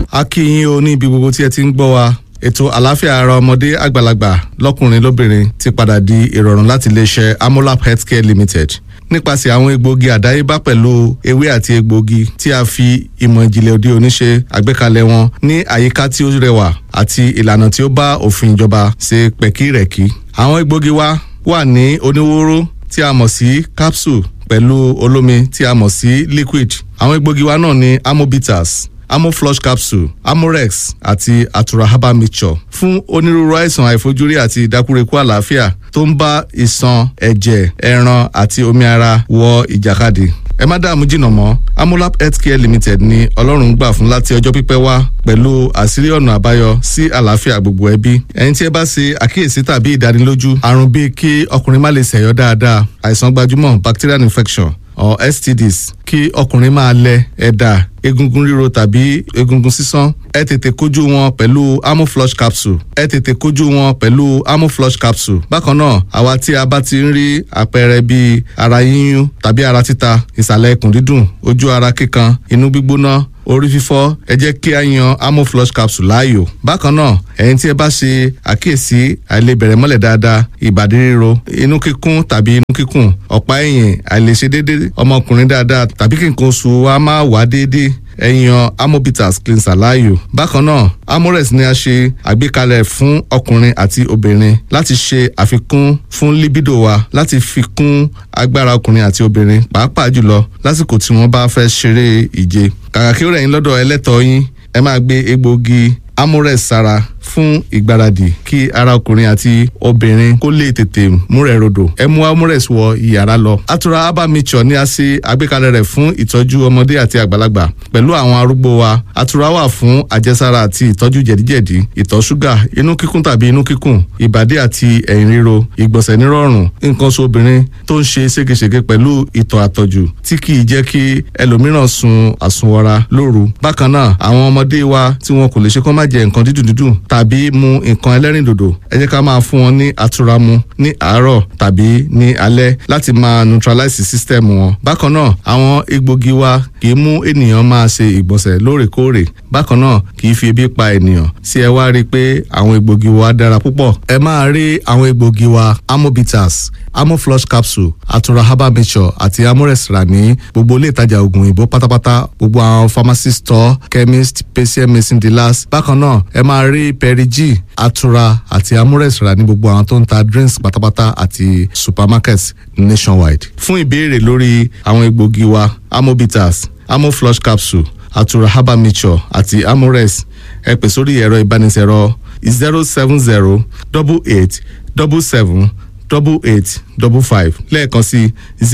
a kí yín o ní ibi gbogbo tí ẹ ti ń gbọ́ wa. Ètò àlàáfíà ara ọmọdé àgbàlagbà lọ́kùnrin lóbìnrin ti padà di ìrọ̀rùn láti iléeṣẹ́ Amolap Healthcare Limited nípasẹ̀ àwọn egbòogi àdáyébá pẹ̀lú ewé àti egbòogi tí a fi ìmọ̀ ìjìnlẹ̀ òde òní ṣe àgbékalẹ̀ wọn ní àyíká tí ó rẹwà àti ìlànà tí ó bá òfin ìjọba ṣe pẹ̀kírẹ̀kí. Àwọn egbòogi wa wà ní oníwóró tí a mọ̀ sí capsule pẹ̀lú olómi tí a mọ̀ sí liquid. Àwọn egbòogi wa náà ní Amobitas, Amoflush capsule, Amorex àti Atura herbal mixture fún onírúurú àìsàn àìfojúrí àti ìdákúrekú àlàáfíà tó ń bá ìṣàn, ẹ̀jẹ̀, ẹran àti omi ara wọ ìjàkadì. Ẹ má dààmú jìnnà mọ́, Amolap Healthcare Limited ni Ọlọ́run gbà fún láti ọjọ́ pípẹ́ wá pẹ̀lú àṣírí ọ̀nà àbáyọ sí àlàáfíà gbogbo ẹbí. Ẹni tí ẹ bá ṣe àkíyèsí tàbí ìdánilójú àrùn bíi kí ọkùnrin má lè ṣẹ̀yọ́ dáadáa, àìsàn gbajúmọ̀ bacterial infection or STDs, kí ọkùnrin máa lẹ ẹ̀dà, egungun ríro tàbí egungun sísán, ẹ tètè kojú wọn pẹ̀lú Amoflush capsule. Ẹ tètè kojú wọn pẹ̀lú Amoflush capsule. Bákan náà, àwa tí a bá ti ń rí àpẹẹrẹ bíi ara yíyún tàbí ara títa, ìsàlẹ̀ ikùn dídùn, ojú ara kíkan, inú gbígbóná, orí fífọ́, ẹ jẹ́ kí a yan Amoflush capsule láàyò. Bákan náà, ẹ̀yin tí ẹ bá ṣe àkíyèsí àìlebẹ̀rẹ̀ mọ́lẹ̀ dáadáa, ìbàdí ríro, inú kíkún tàbí inú kíkùn, ọ̀pá ẹ̀yìn, àìlèṣe déédéé ọmọkùnrin dáadáa tàbí kí nǹkan oṣù wa máa wá déédéé, ẹ yan Amobitas cleanser láàyò. Bákan náà, Amorex ni a ṣe àgbékalẹ̀ fún ọkùnrin àti obìnrin láti ṣe àfikún fún libido wa, láti fi kún agbára ọkùnrin àti obìnrin pàápàá jùlọ lásìkò tí wọ́n bá fẹ́ ṣeré ìje. Kàkà kí ó rẹ̀ yín lọ́dọ̀ ẹlẹ́tọ̀ọ́ yín, ẹ máa gbé egbòogi Amorex sára fún ìgbáradì kí ara ọkùnrin àti obìnrin kó lè tètè múrẹ̀ rodò. Ẹ mú Amorex wọ ìyàrá lọ. Atura herbal mixture ni a ṣe àgbékalẹ̀ rẹ̀ fún ìtọ́jú ọmọdé àti àgbàlagbà pẹ̀lú àwọn arúgbó wa. Atura wà fún àjẹsára àti ìtọ́jú jẹ̀díjẹ̀dí, ìtọ̀ ṣúgà, inú kíkún tàbí inú kíkùn, ìbàdí àti ẹ̀yìn ríro, ìgbọ̀nsẹ̀ nírọ̀rùn, nǹkan oṣù obìnrin tó ń ṣe ségesège pẹ̀lú ìtọ̀ àtọ̀jù tí kì í jẹ́ kí ẹlòmíràn sun àsunwọra lóru. Bákan náà, àwọn ọmọdé wa tí wọn kò lè ṣe kó má jẹ nǹkan dídùn tàbí mu nǹkan ẹlẹ́rìndòdò, ẹ jẹ́ ká máa fún wọn ní Atura mu ní àárọ̀ tàbí ní alẹ́ láti máa neutralize system wọn. Bákan náà, àwọn egbògi wa kì í mú ènìyàn máa ṣe ìgbọ̀nsẹ̀ lóòrèkóòrè. Bákan náà, kì í fi ebi pa ènìyàn. Sí ẹ wá rí i pé àwọn egbògi wa dára púpọ̀. Ẹ máa rí àwọn egbògi wa Amobitas, Amoflush capsule, Atura herbal mixture àti Amorex rà ní gbogbo ilé ìtajà oògùn òyìnbó pátápátá, gbogbo àwọn pharmacy store, chemist, patient medicine dealers. Bákan náà, ẹ máa rí Perigi, Atura àti Amorex rà ní gbogbo àwọn tó ń ta drinks pátápátá àti supermarkets nationwide. Fún ìbéèrè lórí àwọn egbògi wa Amobitas, Amoflush capsule, Atura herbal mixture àti Amorex, ẹ pè sórí ẹ̀rọ ìbánisọ̀rọ̀ 070-88-77-8855 lẹ́ẹ̀kan sí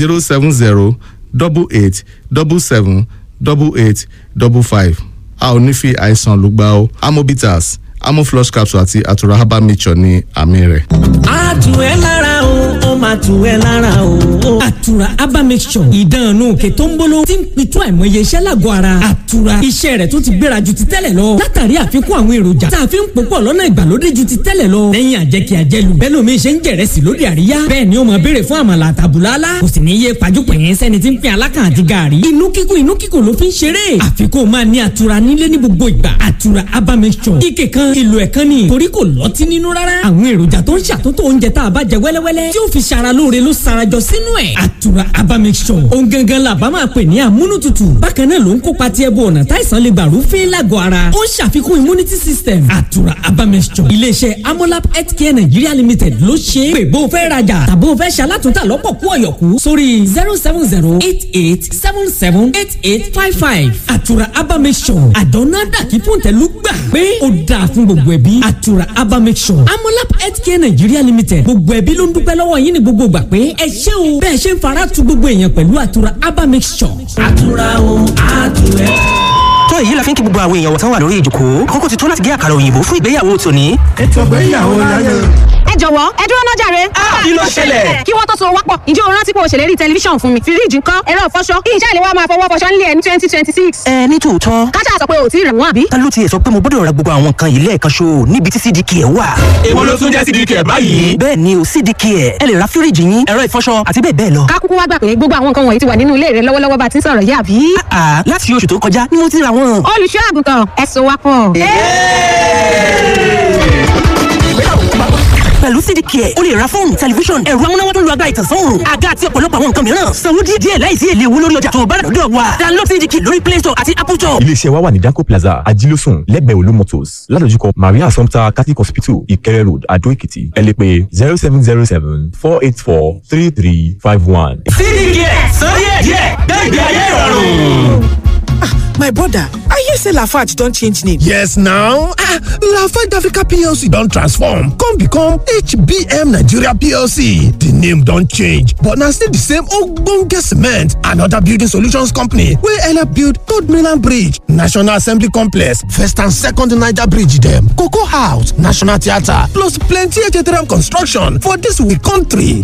070-88-77-8855. A ò ní fi àìsàn lùgbà o. Amobitas, Amoflush capsule àti Atura herbal mixture ní àmì rẹ̀. A tù ẹ́ lára o, ó máa tù ẹ́ lára o. Atura herbal mixture, ìdánù òkè tó ń bolo tí ń pitú àìmọye iṣẹ́ lágọ̀ọ́ ara. Atura, iṣẹ́ rẹ̀ tó ti gbéra ju ti tẹ́lẹ̀ lọ látàrí àfikún àwọn èròjà tá a fi ń pòpọ̀ lọ́nà ìgbàlódé ju ti tẹ́lẹ̀ lọ. Lẹ́yìn àjẹkí àjẹlù bẹ́ẹ̀ lómi ṣe ń jẹ̀rẹ̀sì lóde àríyá, bẹ́ẹ̀ ni ó máa béèrè fún àmàlà àtàbùlálá, kò sì ní yé pajúpẹ̀yìn sẹ́ni tí ń pín alákàn àti gààrí. Inú kíkùn ló fi ń ṣeré. Àfikún máa ní Atura nílé ní gbogbo ìgbà. Atura herbal mixture, ike kan ìlò ẹ̀kan ni, torí kò lọ́tí nínú rárá. Àwọn èròjà tó ń ṣàtúntò oúnjẹ tá a bá jẹ wẹ́lẹ́wẹ́lẹ́ tí ó fi ṣara lóore ló sarajọ sínú ẹ̀. Atura herbal mixture, ohun gangan la bá máa pè ní amúnútutù. Bákan náà ló ń kópa tí ẹbú ọ̀nà táìsàn lè gbà rúfin lágọ̀ọ́ ara. Ó ń ṣàfikún immunity system. Atura herbal mixture, iléeṣẹ́ Amolap Healthcare Nigeria Limited ló ṣe é. Pè bó o fẹ́ rajà tàbó o fẹ́ ṣalátúntà lọ́pọ̀ kú ọ̀yọ̀kú sórí 070-88-77-8855. Atura herbal mixture, àdánná dàkí fún tẹ̀lú gbà pé ó dáa fún gbogbo ẹbí. Atura herbal mixture, Amolap Healthcare Nigeria Limited, gbogbo ẹbí ló ń dúpẹ́ lọ́wọ́ yín ní gbogbo ìgbà pé ẹ ṣé o bẹ́ẹ̀ ṣe ń fara tu gbogbo èèyàn pẹ̀lú Atura herbal mixture. Atura o, àtúwẹ̀. tó èyí la fi ń kí gbogbo àwọn èèyàn wọ̀tán wà lórí ìjòkó. Àkókò ti tó láti gé àkàrà òyìnbó fún ìgbéyàwó tòní. Ètò ìgbéyàwó láyé. jọ̀wọ́ ẹ dúró náà jàre. kí ló ṣẹlẹ̀? kí wọ́n tó so wápọ̀ ǹjẹ́ o rántí pé o ṣèlérí tẹlifíṣàn fún mi fíríjì ńkọ́ ẹ̀rọ ìfọṣọ kí iṣẹ́ ìléwọ́ máa fọwọ́ fọṣọ nílé ẹ̀ ní 2026. ní tòótọ́ káṣá sọ pé o ti rẹ̀ wọ́n àbí. ta ló tiẹ̀ sọ pé mo gbọ́dọ̀ ra gbogbo àwọn nǹkan yìí lẹ́ẹ̀kan ṣo níbi tí CDK wà. èwo ló tún jẹ́ CDK báyìí. bẹ́ẹ̀ ni o CDK ẹ lè ra fíríjì yín ẹ̀rọ ìfọṣọ àti bẹ́ẹ̀ bẹ́ẹ̀ lọ. ká kúkú wá gbà pé gbogbo àwọn nǹkan wọ̀nyí ti wà nínú ilé rẹ lọ́wọ́lọ́wọ́ bá ti ń sọ̀rọ̀ yìí àbí. láti oṣù tó kọjá ni mo ti ra wọn. olùṣọ́ àgùntàn ẹ so wápọ̀. pẹ̀lú CDK o lè ra fóònù tẹlifíṣọ̀n ẹ̀rọ amúnáwá tó lu agbára ìtànsán àga àti ọ̀pọ̀lọpọ̀ àwọn nǹkan mìíràn sanwó díẹ̀ láìsí èlé owó lórí ọjà tó bá lọ́dọ̀ wa. download CDK lórí Play Store àti Apple Store. iléeṣẹ́ wa wà ní Danco Plaza Ajílósùn lẹ́gbẹ̀ẹ́ Olú Motors ládojúkọ Maria Assumpta Catholic Hospital Ìkẹrẹ Road Adó Èkìtì. ẹ lè pè 0707 484 3351. CDK sọ díẹ̀ gbẹ̀gbẹ̀ ayé ìrọ̀rùn. My brother, I hear say Lafarge don change name. Yes now, Lafarge Africa PLC don transform come become HBM Nigeria PLC. The name don change but na still the same ogbonge cement and other building solutions company wey help build Third Mainland Bridge, National Assembly Complex, First and Second Niger Bridge dem, Cocoa House, National Theatre plus plenty HTRM construction for dis we country.